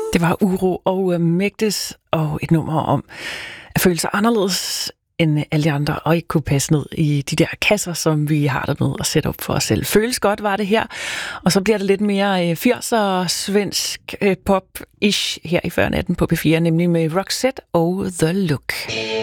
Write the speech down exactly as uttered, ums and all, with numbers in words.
Det var Uro og uh, Mægtes og et nummer om at føle sig anderledes end alle de andre, og ikke kunne passe ned i de der kasser, som vi har der med at sætte op for os selv. Føles godt var det her, og så bliver det lidt mere firser svensk pop-ish her i fyrre natten på P fire, nemlig med Roxette og The Look.